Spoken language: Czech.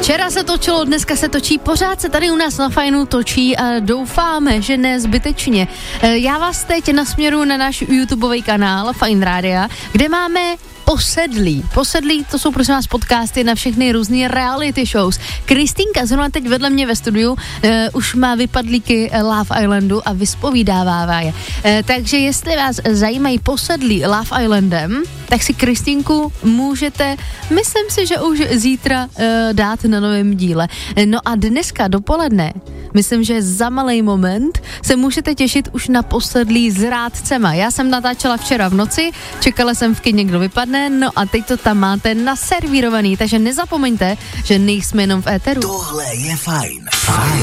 Včera se točilo, dneska se točí, pořád se tady u nás na Fajnu točí a doufáme, že ne zbytečně. Já vás teď nasměruju na náš YouTubeový kanál Fajn Rádia, kde máme Posedlí, to jsou prosím vás podcasty na všechny různé reality shows. Kristýnka zrovna teď vedle mě ve studiu už má vypadlíky Love Islandu a vyspovídává je. Takže jestli vás zajímají Posedlí Love Islandem, tak si Kristýnku můžete, myslím si, že už zítra dát na novém díle. No a dneska dopoledne, myslím, že za malej moment se můžete těšit už na Posedlí s rádcema. Já jsem natáčela včera v noci, čekala jsem v kině, kdo vypadne, no a teď to tam máte naservírovaný, takže nezapomeňte, že nejsme jenom v éteru. Tohle je Fajn. Fajn